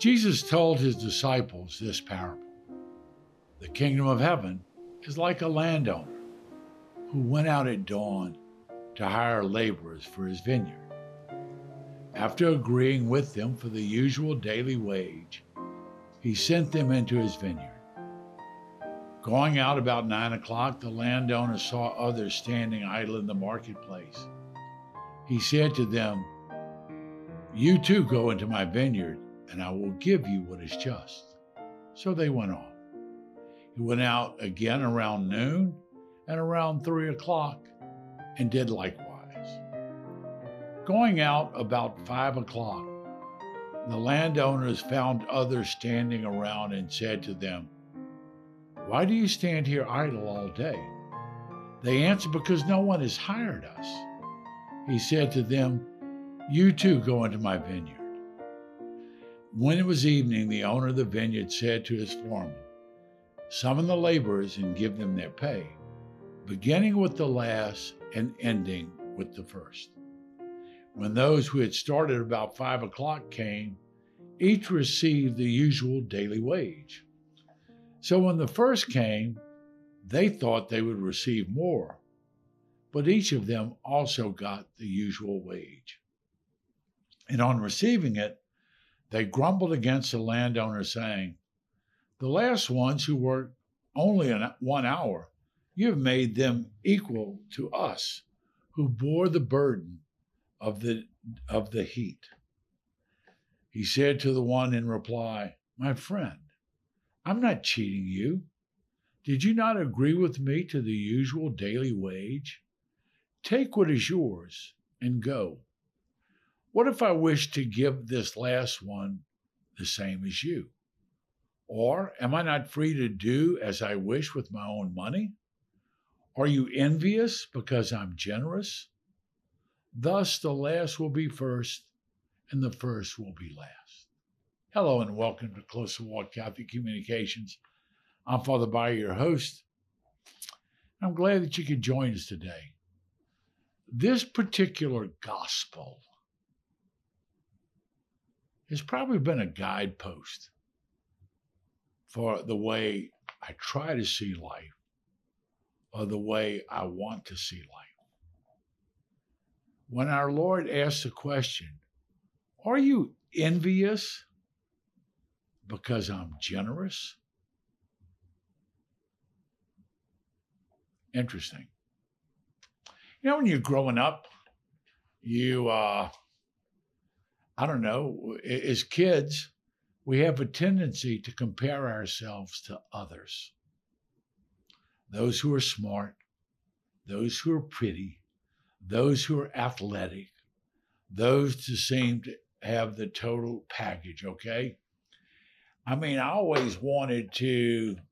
Jesus told his disciples this parable. The kingdom of heaven is like a landowner who went out at dawn to hire laborers for his vineyard. After agreeing with them for the usual daily wage, he sent them into his vineyard. Going out about 9 o'clock, the landowner saw others standing idle in the marketplace. He said to them, "You too go into my vineyard, and I will give you what is just." So they went off. He went out again around noon and around 3 o'clock and did likewise. Going out about 5 o'clock, the landowners found others standing around and said to them, "Why do you stand here idle all day?" They answered, "Because no one has hired us." He said to them, "You too go into my vineyard." When it was evening, the owner of the vineyard said to his foreman, "Summon the laborers and give them their pay, beginning with the last and ending with the first." When those who had started about 5 o'clock came, each received the usual daily wage. So when the first came, they thought they would receive more, but each of them also got the usual wage. And on receiving it, they grumbled against the landowner, saying, "The last ones who worked only 1 hour, you have made them equal to us, who bore the burden of the heat." He said to the one in reply, "My friend, I'm not cheating you. Did you not agree with me to the usual daily wage? Take what is yours and go. What if I wish to give this last one the same as you? Or am I not free to do as I wish with my own money? Are you envious because I'm generous? Thus the last will be first, and the first will be last." Hello and welcome to Closer Walk Catholic Communications. I'm Father Bayer, your host. I'm glad that you could join us today. This particular gospel has probably been a guidepost for the way I try to see life or the way I want to see life. When our Lord asks the question, "Are you envious because I'm generous?" Interesting. You know, when you're growing up, you, I don't know, as kids, we have a tendency to compare ourselves to others. Those who are smart, those who are pretty, those who are athletic, those who seem to have the total package, okay? I mean, I always wanted to